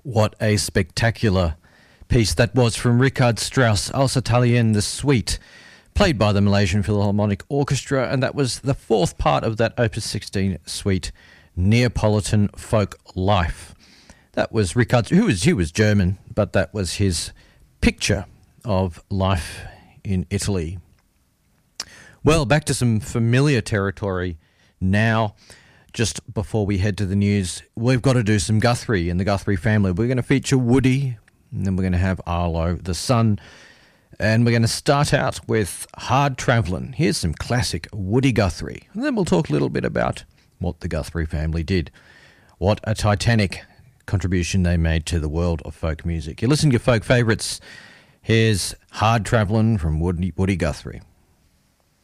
What a spectacular piece that was from Richard Strauss, Als Italien, the Suite, played by the Malaysian Philharmonic Orchestra, and that was the fourth part of that Opus 16 suite, Neapolitan Folk Life. That was Richard, he was German, but that was his picture of life in Italy. Well, back to some familiar territory now. Just before we head to the news, we've got to do some Guthrie and the Guthrie family. We're going to feature Woody, and then we're going to have Arlo, the son, and we're going to start out with Hard Travellin'. Here's some classic Woody Guthrie, and then we'll talk a little bit about what the Guthrie family did. What a titanic contribution they made to the world of folk music. You're listening to your folk favourites. Here's Hard Travellin' from Woody Guthrie.